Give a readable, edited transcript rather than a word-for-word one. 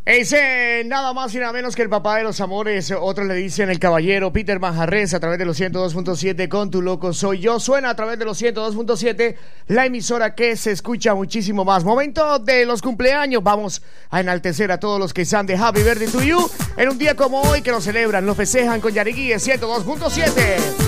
Ese nada más y nada menos que el papá de los amores, otros le dicen el caballero Peter Manjarres, a través de los 102.7 con Tu Loco Soy Yo. Suena a través de los 102.7, la emisora que se escucha muchísimo más. Momento de los cumpleaños, vamos a enaltecer a todos los que están de Happy Birthday to You en un día como hoy, que lo celebran, lo festejan con Yariguí 102.7.